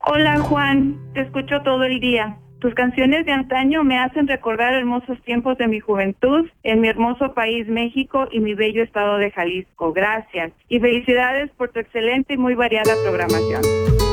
Hola Juan, te escucho todo el día. Tus canciones de antaño me hacen recordar hermosos tiempos de mi juventud en mi hermoso país México y mi bello estado de Jalisco. Gracias y felicidades por tu excelente y muy variada programación.